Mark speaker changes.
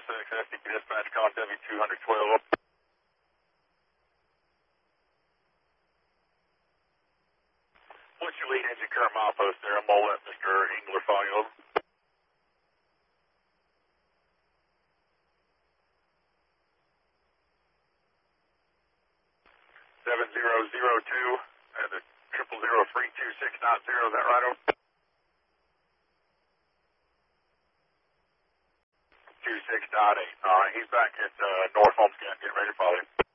Speaker 1: SDP dispatch, call W212. What's your lead engine current milepost there? I'm going to let Mr. Engler follow you over. 7002 at the 0003269, is that right over? 26.8. All right, he's back at North Homestead. Get ready to follow him.